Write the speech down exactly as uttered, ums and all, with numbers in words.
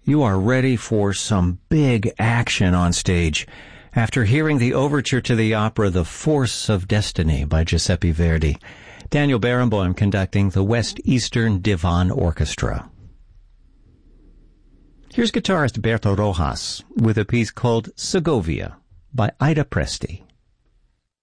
you are ready for some big action on stage after hearing the overture to the opera The Force of Destiny by Giuseppe Verdi. Daniel Barenboim conducting the West Eastern Divan Orchestra. Here's guitarist Berto Rojas with a piece called Segovia by Ida Presti.